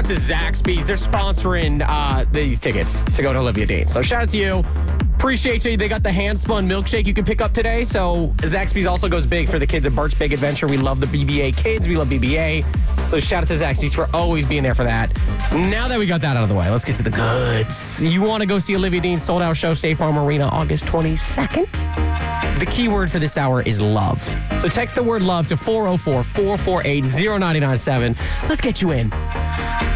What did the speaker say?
to Zaxby's. They're sponsoring these tickets to go to Olivia Dean. So shout out to you. Appreciate you. They got the hand-spun milkshake you can pick up today. So Zaxby's also goes big for the kids at Bart's Big Adventure. We love the BBA kids. We love BBA. So shout out to Zaxby's for always being there for that. Now that we got that out of the way, let's get to the goods. You want to go see Olivia Dean's sold-out show, State Farm Arena, August 22nd? The key word for this hour is love. So text the word love to 404-448-0997. Let's get you in.